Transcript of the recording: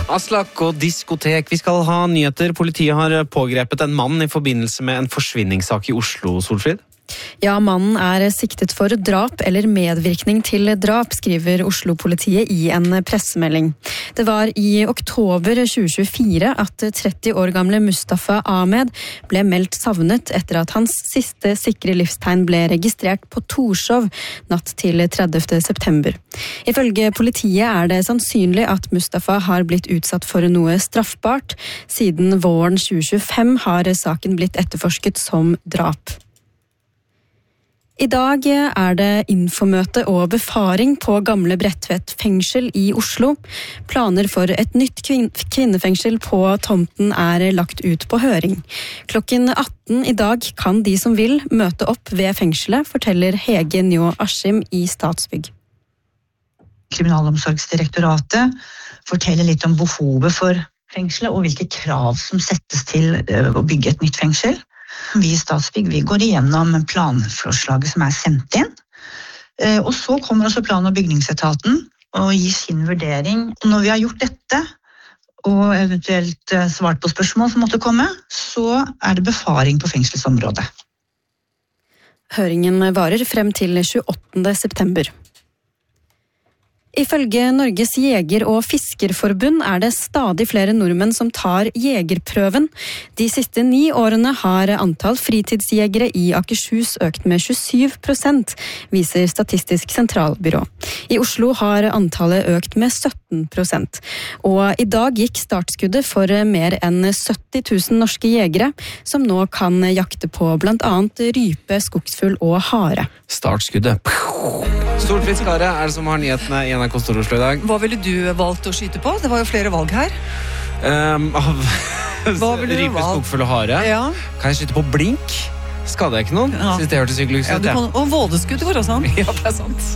Aslak og diskotek. Vi skal ha nyheter. Politiet har pågrepet en mann i forbindelse med en forsvinningssak i Oslo, Solfrid. Ja, mannen siktet for drap eller medvirkning til drap, skriver Oslo-politiet i en pressemelding. Det var i oktober 2024 at 30 år gamle Mustafa Ahmed ble meldt savnet etter at hans siste sikre livstegn ble registrert på Torshov natt til 30. september. Ifølge politiet det sannsynlig at Mustafa har blitt utsatt for noe straffbart. Siden våren 2025 har saken blitt etterforsket som drap. I dag det infomøte og befaring på Gamle Bredtvet fengsel i Oslo. Planer for et nytt kvinnefengsel på tomten lagt ut på høring. Klokken 18 i dag kan de som vil møte opp ved fengselet, forteller Hege Njå Askim i Statsbygg. Kriminalomsorgsdirektoratet forteller litt om behovet for fengselet og hvilke krav som settes til å bygge et nytt fengsel. Vi i Statsbygg går igjennom planforslaget som sendt inn, og så kommer også plan- og bygningsetaten og gir sin vurdering. Og når vi har gjort dette, og eventuelt svart på spørsmål som måtte komme, så det befaring på fengselsområdet. Høringen varer frem til 28. september. Ifølge Norges Jeger- og Fiskerforbund det stadig flere nordmenn som tar jegerprøven. De siste 9 årene har antall fritidsjegere i Akershus økt med 27%, viser Statistisk sentralbyrå. I Oslo har antallet økt med 17%. Og i dag gikk startskuddet for mer enn 70 000 norske jegere, som nå kan jakte på blant annet rype, skogsfugl og hare. Startskuddet. Solfrid Skare det som har nyhetene i NRK Stor Oslo i dag. Hva ville du valgt å skyte på? Det var jo flere valg her. Hva ville du rype, skogfugl og hare. Ja. Kan jeg skyte på blink? Skader jeg ikke noen? Ja. Synes det hørtes hyggelig ut. Ja, og vådeskudd går også an. Ja, det sant.